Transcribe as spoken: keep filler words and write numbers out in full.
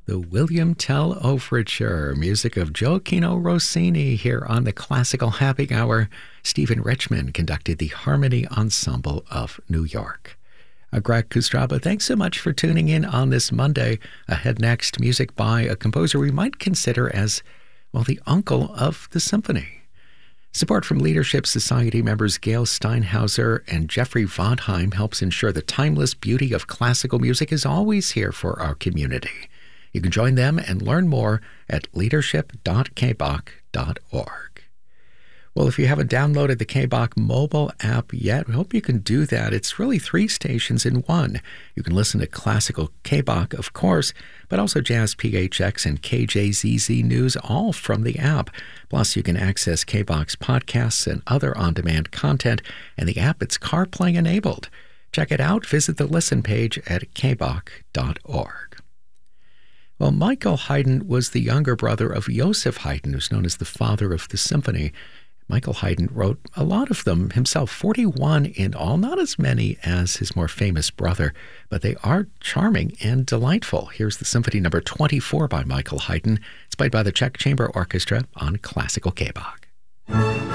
The William Tell Overture, music of Gioacchino Rossini here on the Classical Happy Hour. Stephen Richman conducted the Harmony Ensemble of New York. Uh, Greg Kustraba, thanks so much for tuning in on this Monday. Ahead next, music by a composer we might consider as, well, the uncle of the symphony. Support from Leadership Society members Gail Steinhauser and Jeffrey Vondheim helps ensure the timeless beauty of classical music is always here for our community. You can join them and learn more at leadership dot k b o c dot org. Well, if you haven't downloaded the K B O C mobile app yet, we hope you can do that. It's really three stations in one. You can listen to classical K B O C, of course, but also Jazz P H X and K J Z Z News, all from the app. Plus, you can access K B O C's podcasts and other on-demand content, and the app, it's CarPlay enabled. Check it out. Visit the listen page at k b o c dot org. Well, Michael Haydn was the younger brother of Joseph Haydn, who's known as the father of the symphony. Michael Haydn wrote a lot of them himself, forty-one in all, not as many as his more famous brother, but they are charming and delightful. Here's the Symphony Number twenty-four by Michael Haydn. It's played by the Czech Chamber Orchestra on Classical K B O C.